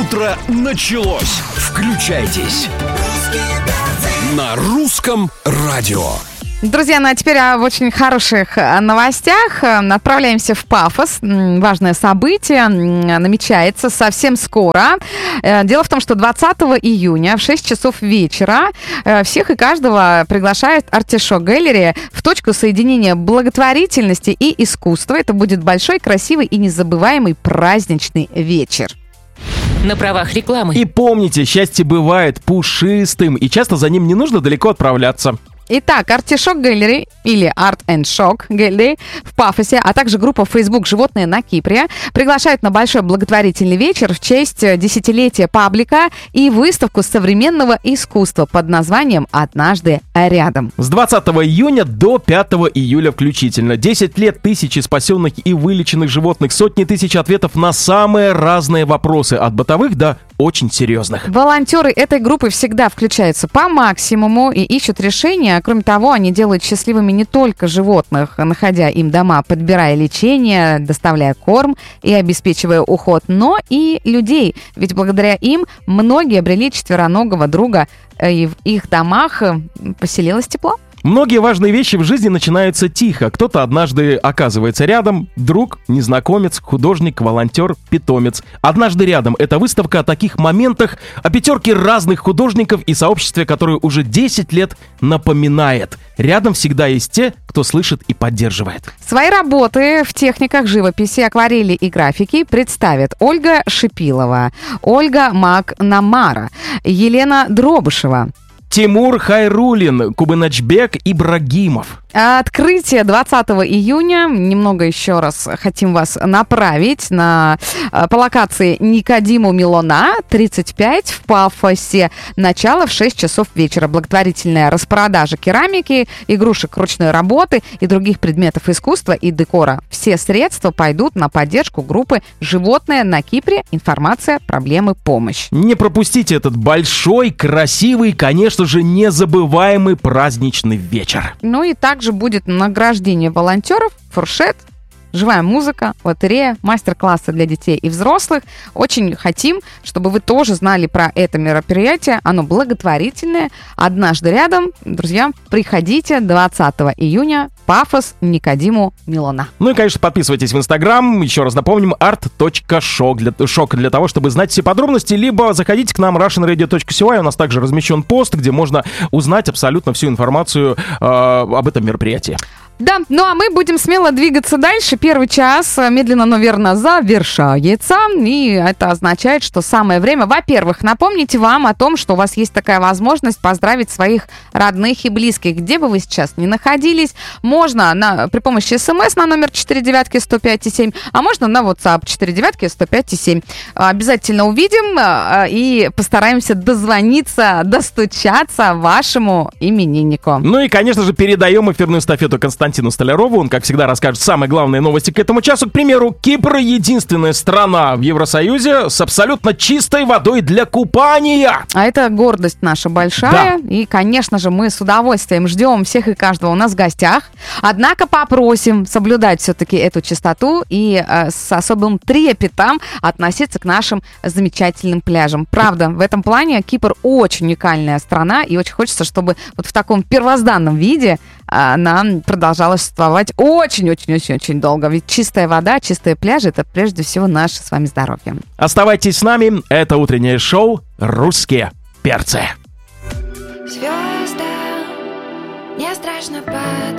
Утро началось. Включайтесь на Русском радио. Друзья, ну а теперь об очень хороших новостях. Отправляемся в Пафос. Важное событие намечается совсем скоро. Дело в том, что 20 июня в 6 часов вечера всех и каждого приглашает Артишок Гэллери в точку соединения благотворительности и искусства. Это будет большой, красивый и незабываемый праздничный вечер. На правах рекламы. И помните, счастье бывает пушистым, и часто за ним не нужно далеко отправляться. Итак, Артишок Гэллери или Art and Shock Гэллери в Пафосе, а также группа Facebook «Животные на Кипре» приглашают на большой благотворительный вечер в честь десятилетия паблика и выставку современного искусства под названием «Однажды рядом». С 20 июня до 5 июля включительно. 10 лет, тысячи спасенных и вылеченных животных, сотни тысяч ответов на самые разные вопросы, от бытовых до очень серьезных. Волонтеры этой группы всегда включаются по максимуму и ищут решения. Кроме того, они делают счастливыми не только животных, находя им дома, подбирая лечение, доставляя корм и обеспечивая уход, но и людей. Ведь благодаря им многие обрели четвероногого друга, и в их домах поселилось тепло. Многие важные вещи в жизни начинаются тихо. Кто-то однажды оказывается рядом. Друг, незнакомец, художник, волонтер, питомец. «Однажды рядом» — это выставка о таких моментах, о пятерке разных художников и сообществе, которое уже 10 лет напоминает. Рядом всегда есть те, кто слышит и поддерживает. Свои работы в техниках живописи, акварели и графики представят Ольга Шипилова, Ольга Макнамара, Елена Дробышева, Тимур Хайрулин, Кубыначбек Ибрагимов. Открытие 20 июня. Немного еще раз хотим вас направить по локации Никодиму Милона, 35 в Пафосе. Начало в 6 часов вечера. Благотворительная распродажа керамики, игрушек ручной работы и других предметов искусства и декора. Все средства пойдут на поддержку группы «Животные на Кипре». Информация, проблемы, помощь. Не пропустите этот большой, красивый, конечно же, незабываемый праздничный вечер. Ну и также будет награждение волонтеров, фуршет, живая музыка, лотерея, мастер-классы для детей и взрослых. Очень хотим, чтобы вы тоже знали про это мероприятие. Оно благотворительное. «Однажды рядом». Друзья, приходите 20 июня. Пафос, Никодиму Милона. Ну и, конечно, подписывайтесь в Инстаграм. Еще раз напомним, art.shock для того, чтобы знать все подробности. Либо заходите к нам russianradio.cy. У нас также размещен пост, где можно узнать абсолютно всю информацию об этом мероприятии. Да, ну а мы будем смело двигаться дальше. Первый час медленно, но верно завершается. И это означает, что самое время, во-первых, напомнить вам о том, что у вас есть такая возможность поздравить своих родных и близких. Где бы вы сейчас ни находились, можно при помощи смс на номер 49105,7, а можно на WhatsApp 49105,7. Обязательно увидим и постараемся дозвониться, достучаться вашему имениннику. Ну и, конечно же, передаем эфирную эстафету Константину Столярову. Он, как всегда, расскажет самые главные новости к этому часу. К примеру, Кипр — единственная страна в Евросоюзе с абсолютно чистой водой для купания. А это гордость наша большая. Да. И, конечно же, мы с удовольствием ждем всех и каждого у нас в гостях. Однако попросим соблюдать все-таки эту чистоту и с особым трепетом относиться к нашим замечательным пляжам. Правда, в этом плане Кипр очень уникальная страна, и очень хочется, чтобы вот в таком первозданном виде она продолжала существовать очень-очень-очень долго. Ведь чистая вода, чистые пляжи — это прежде всего наше с вами здоровье. Оставайтесь с нами. Это утреннее шоу «Русские перцы». Звездам не страшно падать.